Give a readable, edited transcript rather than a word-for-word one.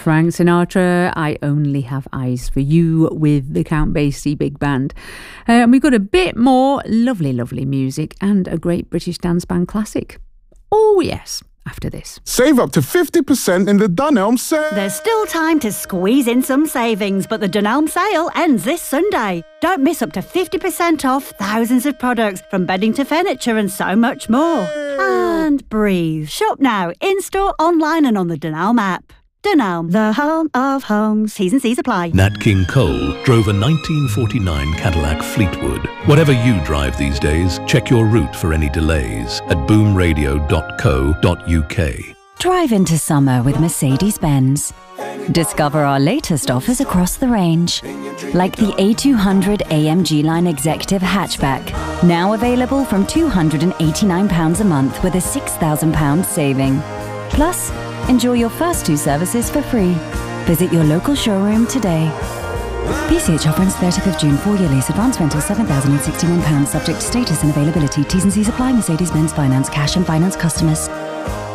Frank Sinatra, I Only Have Eyes for You with the Count Basie Big Band. And we've got a bit more lovely, lovely music and a great British dance band classic. Oh yes, after this. Save up to 50% in the Dunelm sale. There's still time to squeeze in some savings, but the Dunelm sale ends this Sunday. Don't miss up to 50% off thousands of products, from bedding to furniture and so much more. And breathe. Shop now, in-store, online and on the Dunelm app. Dunelm, the home of homes. T's and C's apply. Nat King Cole drove a 1949 Cadillac Fleetwood. Whatever you drive these days, check your route for any delays at boomradio.co.uk. Drive into summer with Mercedes-Benz. Discover our latest offers across the range, like the A200 AMG Line Executive Hatchback, now available from £289 a month with a £6,000 saving. Plus, enjoy your first 2 services for free. Visit your local showroom today. PCH offer ends 30th of June. 4-year lease. Advance rental £7,061. Subject to status and availability. T's and C's apply. Mercedes-Benz Finance. Cash and finance customers.